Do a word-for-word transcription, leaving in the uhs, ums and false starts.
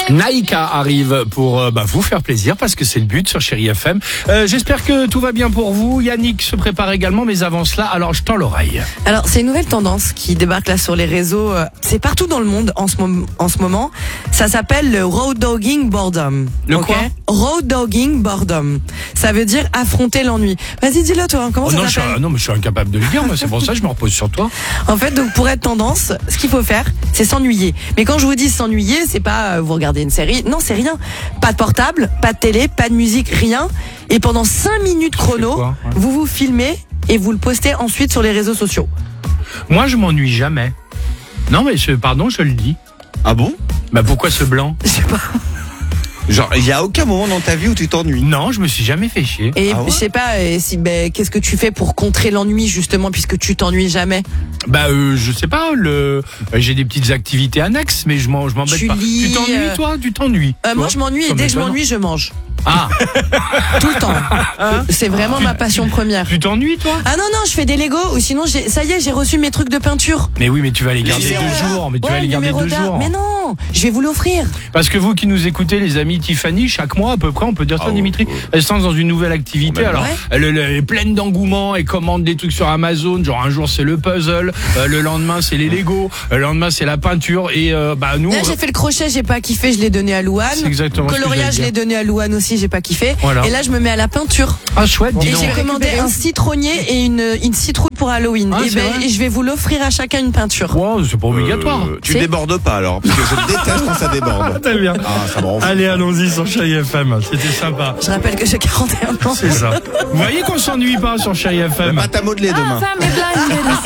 Naïka arrive pour euh, bah, vous faire plaisir parce que c'est le but sur Chérie F M. Euh, j'espère que tout va bien pour vous. Yannick se prépare également, mais avant cela, alors je tends l'oreille. Alors, c'est une nouvelle tendance qui débarque là sur les réseaux. euh, C'est partout dans le monde en ce, mom- en ce moment. Ça s'appelle le road dogging boredom. Le Ok. quoi Road dogging boredom. Ça veut dire affronter l'ennui. Vas-y, dis-le toi. hein, Comment Oh ça non, je suis, s'appelle ah non, mais je suis incapable de le dire. Moi, c'est pour ça que je me repose sur toi. En fait, donc pour être tendance, ce qu'il faut faire, c'est s'ennuyer. Mais quand je vous dis s'ennuyer, c'est pas euh, vous regardez une série. Non, c'est rien. Pas de portable, pas de télé, pas de musique, rien. Et pendant cinq minutes chrono, quoi, ouais. vous vous filmez et vous le postez ensuite sur les réseaux sociaux. Moi, je m'ennuie jamais. Non, mais je, pardon, je le dis. Ah bon? Bah pourquoi ce blanc? Je sais pas. Genre, il y a aucun moment dans ta vie où tu t'ennuies. Non, je me suis jamais fait chier. Et Ah ouais je sais pas, euh, si ben qu'est-ce que tu fais pour contrer l'ennui justement puisque tu t'ennuies jamais. Bah euh, je sais pas, le euh, j'ai des petites activités annexes, mais je m'en je m'embête Tu pas. lis, tu t'ennuies euh, toi? Tu t'ennuies Euh, moi Toi je m'ennuie et Comme dès que je étonnant. m'ennuie je mange. Ah, Tout le temps. C'est vraiment ma passion première. tu t'ennuies toi? Ah non non, je fais des Lego ou sinon j'ai ça y est, j'ai reçu mes trucs de peinture. Mais oui, mais tu vas les garder numéros deux d'art. jours. Mais tu Ouais, vas les garder numéro deux d'art. jours. Mais non, je vais vous l'offrir. Parce que vous qui nous écoutez, les amis Tiffany, chaque mois à peu près, on peut dire ça, Ah, Dimitri, ouais, ouais. elle se lance dans une nouvelle activité. Ouais, Alors, ouais. elle, elle est pleine d'engouement, elle commande des trucs sur Amazon. Genre un jour c'est le puzzle, euh, le lendemain c'est les Lego, le lendemain c'est la peinture. Et euh, bah nous, Là, j'ai fait le crochet, j'ai pas kiffé, je l'ai donné à Louane. C'est exactement ce que Coloriage, je j'allais l'ai donné à Louane aussi, j'ai pas kiffé. Voilà. Et là, je me mets à la peinture. ah chouette, dis Et donc. j'ai commandé un citronnier et une, une citrouille pour Halloween. Ah, et, c'est ben, vrai et je vais vous l'offrir à chacun une peinture. Wow, c'est pas obligatoire. Euh, tu C'est- débordes pas alors, parce que je déteste quand ça déborde. Très bien. Ah, ça me rend fou. Allez, allons-y sur Chérie F M. C'était sympa. Je rappelle que j'ai quarante et un ans. C'est ça. Vous voyez qu'on s'ennuie pas sur Chérie F M. Pâte à modeler demain. Femme est blindée de